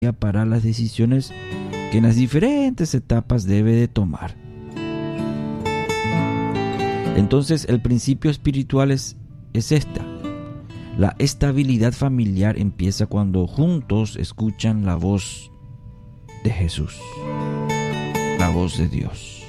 para las decisiones que en las diferentes etapas debe de tomar. Entonces el principio espiritual es esta. La estabilidad familiar empieza cuando juntos escuchan la voz de Jesús, la voz de Dios.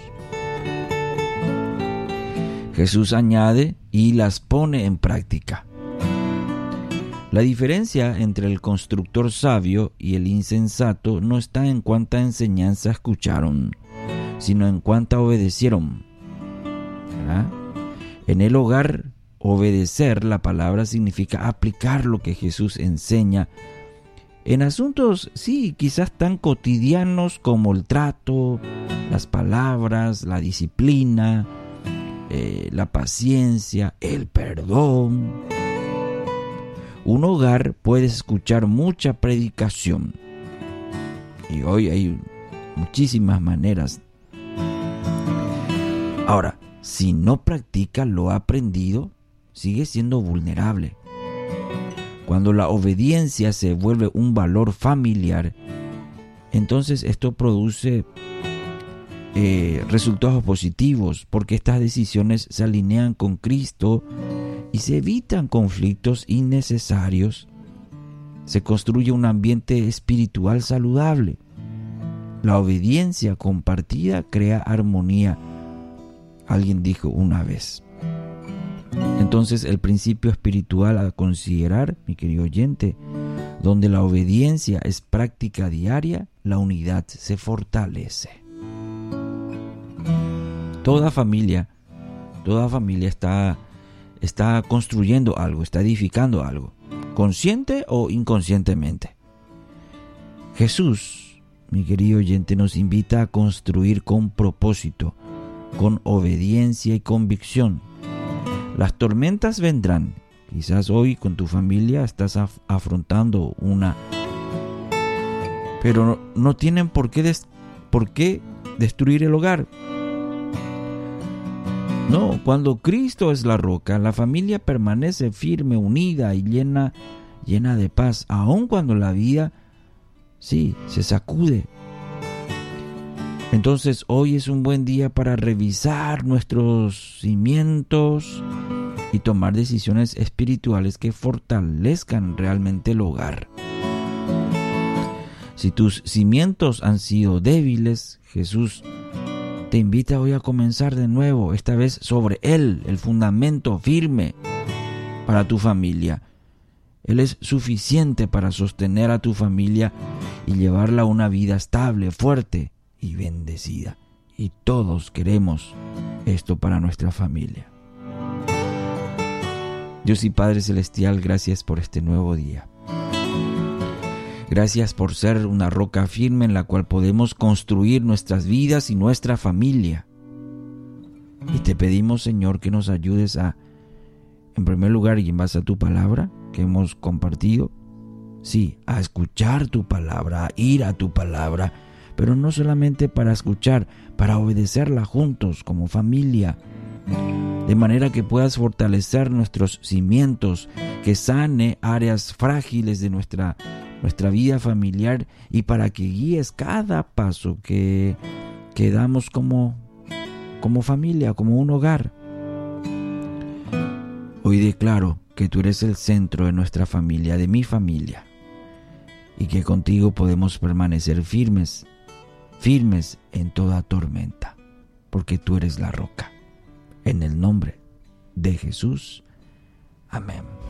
Jesús añade y las pone en práctica. La diferencia entre el constructor sabio y el insensato no está en cuánta enseñanza escucharon, sino en cuánta obedecieron. ¿Verdad? En el hogar, obedecer la palabra significa aplicar lo que Jesús enseña en asuntos, sí, quizás tan cotidianos como el trato, las palabras, la disciplina, la paciencia, el perdón. Un hogar puede escuchar mucha predicación, y hoy hay muchísimas maneras. Ahora, si no practica lo aprendido, sigue siendo vulnerable. Cuando la obediencia se vuelve un valor familiar, entonces esto produce resultados positivos, porque estas decisiones se alinean con Cristo y se evitan conflictos innecesarios. Se construye un ambiente espiritual saludable. La obediencia compartida crea armonía. Alguien dijo una vez. Entonces el principio espiritual a considerar, mi querido oyente, donde la obediencia es práctica diaria, la unidad se fortalece. Toda familia está construyendo algo, está edificando algo, consciente o inconscientemente. Jesús, mi querido oyente, nos invita a construir con propósito, con obediencia y convicción. Las tormentas vendrán. Quizás hoy con tu familia estás afrontando una, pero no tienen por qué destruir el hogar. No, cuando Cristo es la roca, la familia permanece firme, unida y llena de paz, aun cuando la vida, sí, se sacude. Entonces hoy es un buen día para revisar nuestros cimientos y tomar decisiones espirituales que fortalezcan realmente el hogar. Si tus cimientos han sido débiles, Jesús te invita hoy a comenzar de nuevo, esta vez sobre Él, el fundamento firme para tu familia. Él es suficiente para sostener a tu familia y llevarla a una vida estable, fuerte y bendecida. Y todos queremos esto para nuestra familia. Dios y Padre Celestial, gracias por este nuevo día. Gracias por ser una roca firme en la cual podemos construir nuestras vidas y nuestra familia. Y te pedimos, Señor, que nos ayudes en primer lugar y en base a tu palabra que hemos compartido, sí, a escuchar tu palabra, a ir a tu palabra, pero no solamente para escuchar, para obedecerla juntos como familia, de manera que puedas fortalecer nuestros cimientos, que sane áreas frágiles de nuestra vida familiar y para que guíes cada paso que damos como familia, como un hogar. Hoy declaro que tú eres el centro de nuestra familia, de mi familia, y que contigo podemos permanecer firmes en toda tormenta, porque tú eres la roca. En el nombre de Jesús. Amén.